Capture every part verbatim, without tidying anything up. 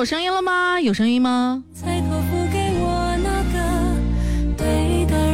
有声音了吗？有声音吗？才托付给我那个对的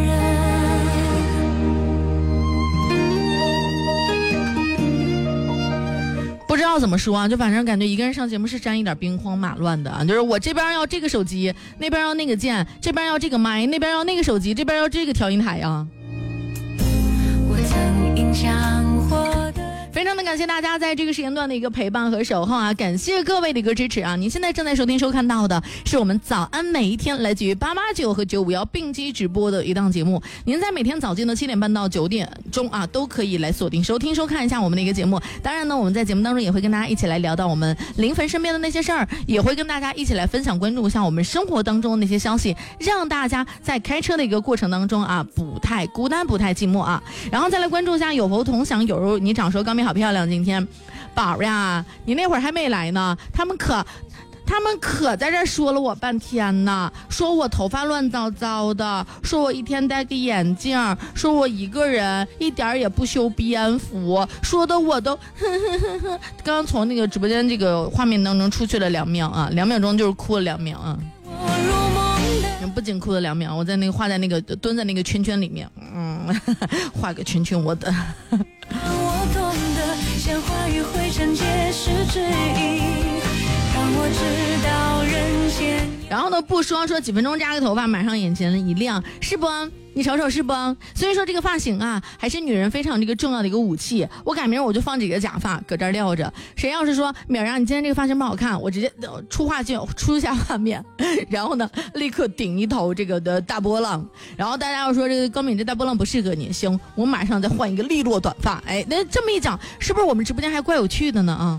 人。不知道怎么说啊，就反正感觉一个人上节目是沾一点兵荒马乱的啊，就是我这边要这个手机，那边要那个键，这边要这个麦，那边要那个手机，这边要这个调音台啊。我曾印象非常的感谢大家在这个时间段的一个陪伴和守候啊，感谢各位的一个支持啊！您现在正在收听收看到的是我们早安每一天来自于八八九和九五幺并机直播的一档节目，您在每天早间的七点半到九点钟啊都可以来锁定收听收看一下我们的一个节目。当然呢，我们在节目当中也会跟大家一起来聊到我们临汾身边的那些事儿，也会跟大家一起来分享关注一下我们生活当中的那些消息，让大家在开车的一个过程当中啊不太孤单不太寂寞啊。然后再来关注一下有福同享，有如你长说高明好漂亮，今天宝呀你那会儿还没来呢，他们可他们可在这说了我半天呢，说我头发乱糟糟的，说我一天戴个眼镜，说我一个人一点也不修边幅，说的我都呵呵呵呵刚刚从那个直播间这个画面当中出去了两秒啊，两秒钟就是哭了两秒啊，不仅哭了两秒，我在那个画在那个蹲在那个圈圈里面，嗯，画个圈圈我的我懂得像话语汇成皆是指引，让我知道人间。然后呢不说说几分钟扎个头发马上眼前一亮，是不？你瞅瞅是不？所以说这个发型啊还是女人非常这个重要的一个武器。我改明我就放几个假发搁这儿撂着，谁要是说淼让你今天这个发型不好看，我直接出画就出下画面，然后呢立刻顶一头这个的大波浪，然后大家要说这个高敏这大波浪不适合你，行，我马上再换一个利落短发。哎，那这么一讲是不是我们直播间还怪有趣的呢啊？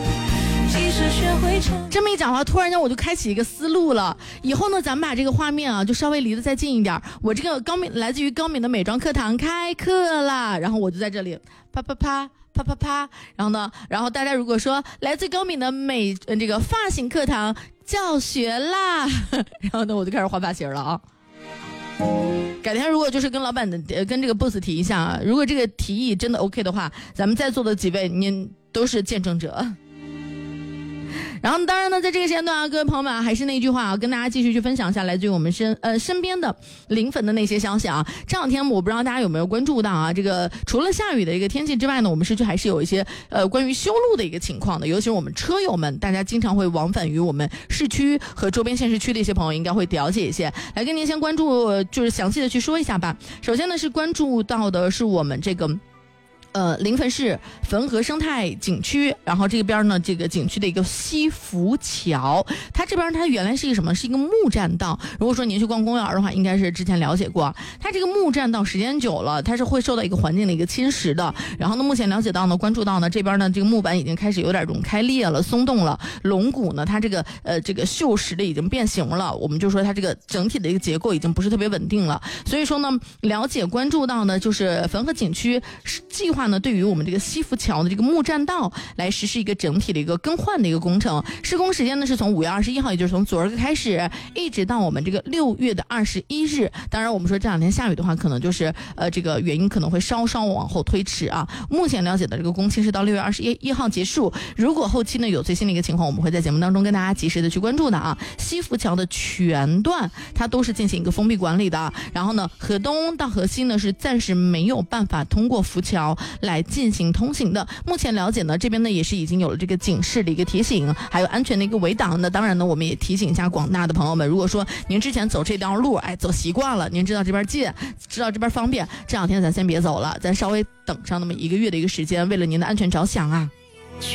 这么一讲话，突然间我就开启一个思路了。以后呢，咱们把这个画面啊，就稍微离得再近一点。我这个高敏来自于高敏的美妆课堂开课啦，然后我就在这里啪啪啪啪啪啪，然后呢，然后大家如果说来自高敏的美、呃、这个发型课堂教学啦，然后呢，我就开始换发型了啊。改天如果就是跟老板的、呃、跟这个 boss 提一下啊，如果这个提议真的 OK 的话，咱们在座的几位您都是见证者。然后当然呢，在这个时间段啊，各位朋友们啊，还是那句话啊，跟大家继续去分享一下来自于我们身呃身边的临汾的那些消息啊。这两天我不知道大家有没有关注到啊，这个除了下雨的一个天气之外呢，我们市区还是有一些呃关于修路的一个情况的，尤其是我们车友们，大家经常会往返于我们市区和周边县市区的一些朋友应该会了解一些。来跟您先关注、呃、就是详细的去说一下吧。首先呢是关注到的是我们这个呃，临汾市汾河生态景区，然后这边呢，这个景区的一个西浮桥，它这边它原来是一个什么？是一个木栈道。如果说您去逛公园的话，应该是之前了解过，它这个木栈道时间久了，它是会受到一个环境的一个侵蚀的。然后呢，目前了解到呢，关注到呢，这边呢，这个木板已经开始有点融开裂了、松动了，龙骨呢，它这个呃这个锈蚀的已经变形了，我们就说它这个整体的一个结构已经不是特别稳定了。所以说呢，了解关注到呢，就是汾河景区计划呢，对于我们这个西浮桥的这个木栈道来实施一个整体的一个更换的一个工程，施工时间呢是从五月二十一号，也就是从昨儿个开始，一直到我们这个六月的二十一日。当然，我们说这两天下雨的话，可能就是呃这个原因可能会稍稍往后推迟啊。目前了解的这个工期是到六月二十一号结束。如果后期呢有最新的一个情况，我们会在节目当中跟大家及时的去关注的啊。西浮桥的全段它都是进行一个封闭管理的，然后呢，河东到河西呢是暂时没有办法通过浮桥来进行通行的。目前了解呢，这边呢也是已经有了这个警示的一个提醒，还有安全的一个围挡。那当然呢，我们也提醒一下广大的朋友们，如果说您之前走这条路，哎，走习惯了，您知道这边近，知道这边方便，这两天咱先别走了，咱稍微等上那么一个月的一个时间，为了您的安全着想啊。